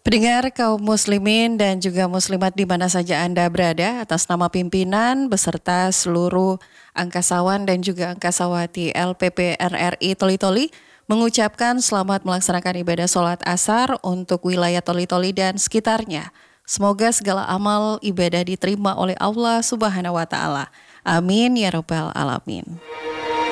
Pendengar kaum muslimin dan juga muslimat di mana saja Anda berada, atas nama pimpinan beserta seluruh angkasawan dan juga angkasawati LPP RRI Toli-Toli mengucapkan selamat melaksanakan ibadah sholat asar untuk wilayah Toli-Toli dan sekitarnya. Semoga segala amal ibadah diterima oleh Allah Subhanahu wa Ta'ala. Amin ya Rabbal Alamin.